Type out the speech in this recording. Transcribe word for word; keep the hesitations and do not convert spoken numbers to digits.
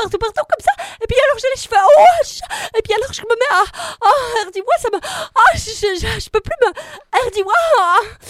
partout, partout, comme ça. Et puis alors j'ai les cheveux oh, et puis alors je me mets à... Oh, dis-moi, ça me... Oh, je, je, je, je peux plus me... dis-moi,